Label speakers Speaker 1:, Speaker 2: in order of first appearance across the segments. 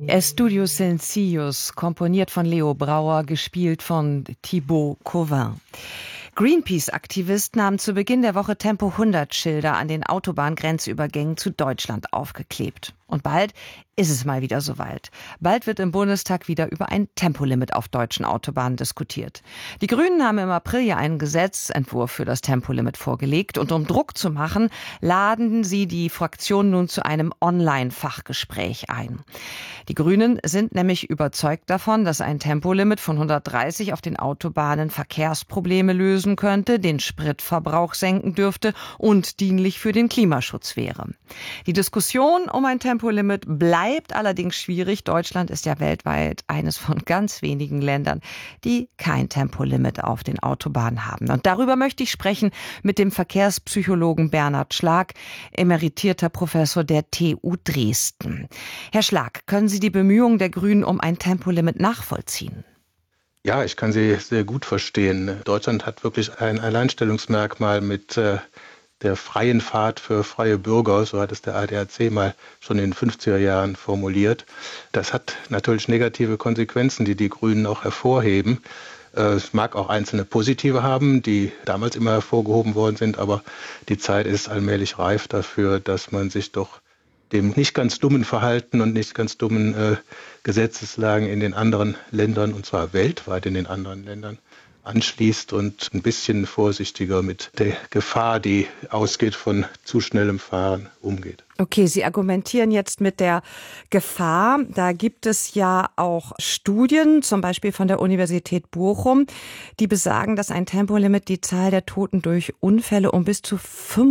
Speaker 1: Estudio Sencillos, komponiert von Leo Brauer, gespielt von Thibaut Cauvin. Greenpeace-Aktivisten haben zu Beginn der Woche Tempo-100-Schilder an den Autobahngrenzübergängen zu Deutschland aufgeklebt. Und bald ist es mal wieder soweit. Bald wird im Bundestag wieder über ein Tempolimit auf deutschen Autobahnen diskutiert. Die Grünen haben im April ja einen Gesetzentwurf für das Tempolimit vorgelegt. Und um Druck zu machen, laden sie die Fraktion nun zu einem Online-Fachgespräch ein. Die Grünen sind nämlich überzeugt davon, dass ein Tempolimit von 130 auf den Autobahnen Verkehrsprobleme lösen könnte, den Spritverbrauch senken dürfte und dienlich für den Klimaschutz wäre. Die Diskussion um ein Tempolimit bleibt allerdings schwierig. Deutschland ist ja weltweit eines von ganz wenigen Ländern, die kein Tempolimit auf den Autobahnen haben. Und darüber möchte ich sprechen mit dem Verkehrspsychologen Bernhard Schlag, emeritierter Professor der TU Dresden. Herr Schlag, können Sie die Bemühungen der Grünen um ein Tempolimit nachvollziehen?
Speaker 2: Ja, ich kann sie sehr gut verstehen. Deutschland hat wirklich ein Alleinstellungsmerkmal mit der freien Fahrt für freie Bürger, so hat es der ADAC mal schon in den 50er Jahren formuliert. Das hat natürlich negative Konsequenzen, die die Grünen auch hervorheben. Es mag auch einzelne positive haben, die damals immer hervorgehoben worden sind, aber die Zeit ist allmählich reif dafür, dass man sich doch dem nicht ganz dummen Verhalten und nicht ganz dummen Gesetzeslagen in den anderen Ländern, und zwar weltweit in den anderen Ländern, anschließt und ein bisschen vorsichtiger mit der Gefahr, die ausgeht von zu schnellem Fahren, umgeht.
Speaker 1: Okay, Sie argumentieren jetzt mit der Gefahr. Da gibt es ja auch Studien, zum Beispiel von der Universität Bochum, die besagen, dass ein Tempolimit die Zahl der Toten durch Unfälle um bis zu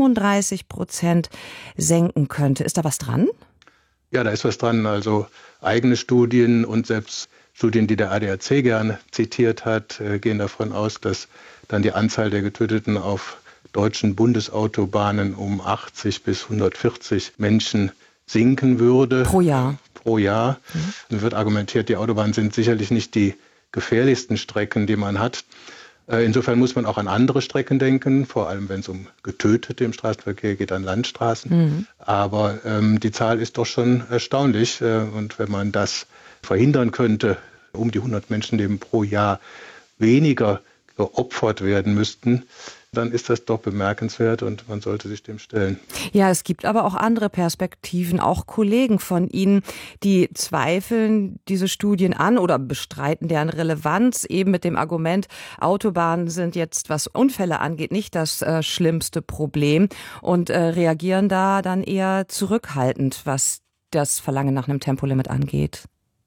Speaker 1: 35% senken könnte. Ist da was dran?
Speaker 2: Ja, da ist was dran. Also eigene Studien und selbst Studien, die der ADAC gerne zitiert hat, gehen davon aus, dass dann die Anzahl der Getöteten auf deutschen Bundesautobahnen um 80 bis 140 Menschen sinken würde.
Speaker 1: Pro Jahr.
Speaker 2: Pro Jahr. Dann wird argumentiert, die Autobahnen sind sicherlich nicht die gefährlichsten Strecken, die man hat. Insofern muss man auch an andere Strecken denken, vor allem wenn es um Getötete im Straßenverkehr geht, an Landstraßen. Aber die Zahl ist doch schon erstaunlich. Und wenn man das verhindern könnte, um die 100 Menschenleben pro Jahr weniger geopfert werden müssten, dann ist das doch bemerkenswert und man sollte sich dem stellen.
Speaker 1: Ja, es gibt aber auch andere Perspektiven, auch Kollegen von Ihnen, die zweifeln diese Studien an oder bestreiten deren Relevanz, eben mit dem Argument, Autobahnen sind jetzt, was Unfälle angeht, nicht das schlimmste Problem und reagieren da dann eher zurückhaltend, was das Verlangen nach einem Tempolimit angeht.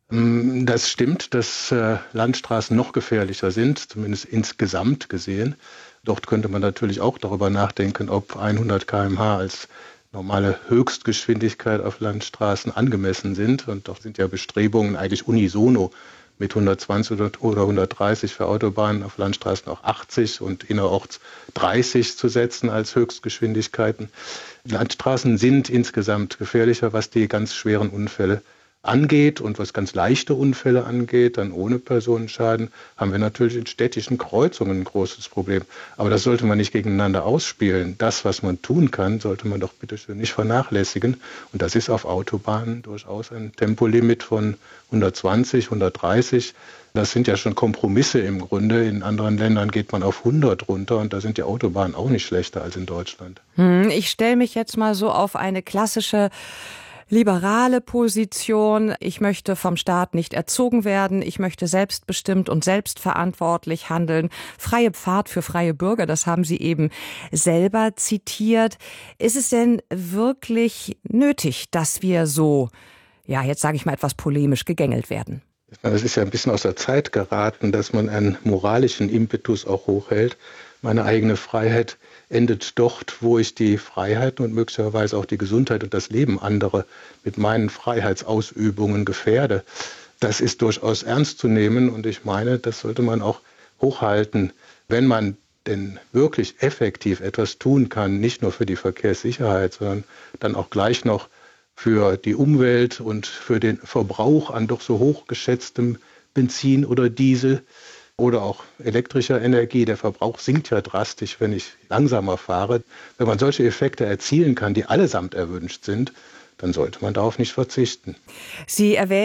Speaker 2: Das stimmt, dass Landstraßen noch gefährlicher sind, zumindest insgesamt gesehen. Dort könnte man natürlich auch darüber nachdenken, ob 100 km/h als normale Höchstgeschwindigkeit auf Landstraßen angemessen sind. Und doch sind ja Bestrebungen eigentlich unisono mit 120 oder 130 für Autobahnen, auf Landstraßen auch 80 und innerorts 30 zu setzen als Höchstgeschwindigkeiten. Landstraßen sind insgesamt gefährlicher, was die ganz schweren Unfälle angeht, und was ganz leichte Unfälle angeht, dann ohne Personenschaden, haben wir natürlich in städtischen Kreuzungen ein großes Problem. Aber das sollte man nicht gegeneinander ausspielen. Das, was man tun kann, sollte man doch bitte schön nicht vernachlässigen. Und das ist auf Autobahnen durchaus ein Tempolimit von 120, 130. Das sind ja schon Kompromisse im Grunde. In anderen Ländern geht man auf 100 runter und da sind die Autobahnen auch nicht schlechter als in Deutschland.
Speaker 1: Ich stelle mich jetzt mal so auf eine klassische liberale Position. Ich möchte vom Staat nicht erzogen werden. Ich möchte selbstbestimmt und selbstverantwortlich handeln. Freie Fahrt für freie Bürger, das haben Sie eben selber zitiert. Ist es denn wirklich nötig, dass wir so, ja, jetzt sage ich mal etwas polemisch, gegängelt werden?
Speaker 2: Es ist ja ein bisschen aus der Zeit geraten, dass man einen moralischen Impetus auch hochhält. Meine eigene Freiheit endet dort, wo ich die Freiheiten und möglicherweise auch die Gesundheit und das Leben anderer mit meinen Freiheitsausübungen gefährde. Das ist durchaus ernst zu nehmen und ich meine, das sollte man auch hochhalten, wenn man denn wirklich effektiv etwas tun kann, nicht nur für die Verkehrssicherheit, sondern dann auch gleich noch für die Umwelt und für den Verbrauch an doch so hoch geschätztem Benzin oder Diesel oder auch elektrischer Energie. Der Verbrauch sinkt ja drastisch, wenn ich langsamer fahre. Wenn man solche Effekte erzielen kann, die allesamt erwünscht sind, dann sollte man darauf nicht verzichten.
Speaker 1: Sie erwähnen